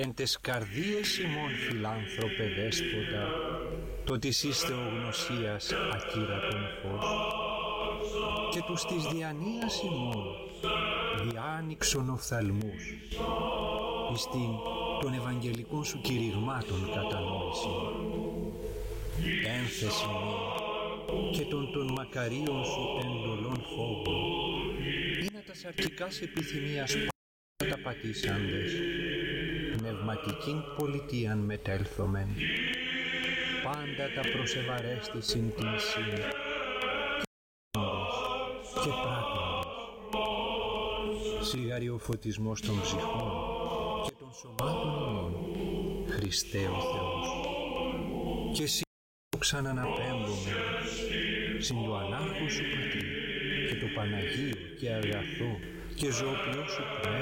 Εν τες καρδίες ημών φιλάνθρωπε δέσποτα, τότις είστε ο γνωσίας ακύρατον φως, και τους της διανοίας ημών διάνοιξον οφθαλμούς, εις την των ευαγγελικών σου κηρυγμάτων κατανόηση, ένθεση μη και των μακαρίων σου εντολών φόβων, ή να τα σαρκικάς επιθυμίας πάντα πατήσαντες, πνευματικήν πολιτείαν μετέλθομεν, πάντα τα προσεβαρέστησιν την σύν, και πράττοντες, σιγάρει ο φωτισμός των ψυχών και των σωμάτων ημών, Χριστέ ο Θεός, και εσύ ξαναναπέμπουμε συν το ανάρχο σου Πατρί και το Παναγίο και αγαθό και ζωοποιό σου Πνεύμα,